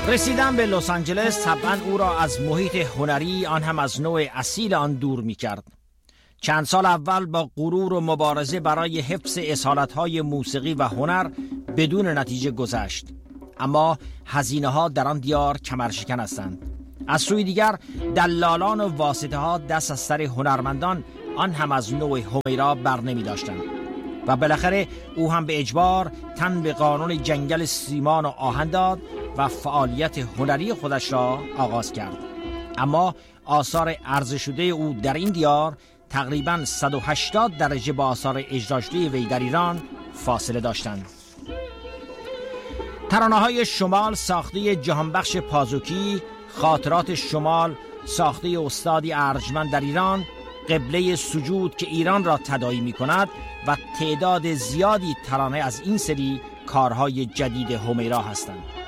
رسیدن به لس آنجلس طبعا او را از محیط هنری، آن هم از نوع اصیل آن، دور می کرد. چند سال اول با غرور و مبارزه برای حفظ اصالت‌های موسیقی و هنر بدون نتیجه گذشت. اما هزینه‌ها در آن دیار کمرشکن هستند. از سوی دیگر دلالان و واسطه‌ها دست از سر هنرمندان، آن هم از نوع همیرا، بر نمی داشتند و بالاخره او هم به اجبار تن به قانون جنگل سیمان و آهن داد و فعالیت هنری خودش را آغاز کرد. اما آثار عرضه شده او در این دیار تقریباً 180 درجه با آثار اجرا شده وی در ایران فاصله داشتند. ترانه‌های شمال ساخته جهانبخش پازوکی، خاطرات شمال ساخته استادی ارجمند در ایران، قبله سجود که ایران را تداعی می کند و تعداد زیادی ترانه از این سری کارهای جدید همیرا هستند.